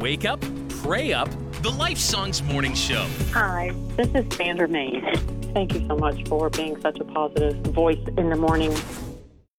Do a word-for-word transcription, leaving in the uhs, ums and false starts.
Wake Up, Pray Up, the Life Songs Morning Show. Hi, this is Sandra Mays. Thank you so much for being such a positive voice in the morning.